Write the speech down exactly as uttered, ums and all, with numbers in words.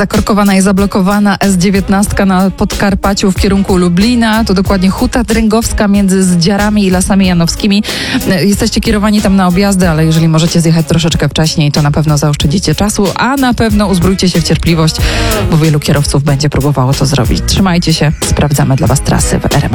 Zakorkowana i zablokowana S dziewiętnaście na Podkarpaciu w kierunku Lublina. To dokładnie Huta Dręgowska między Zdziarami i Lasami Janowskimi. Jesteście kierowani tam na objazdy, ale jeżeli możecie zjechać troszeczkę wcześniej, to na pewno zaoszczędzicie czasu, a na pewno uzbrójcie się w cierpliwość, bo wielu kierowców będzie próbowało to zrobić. Trzymajcie się, sprawdzamy dla Was trasy w R M F.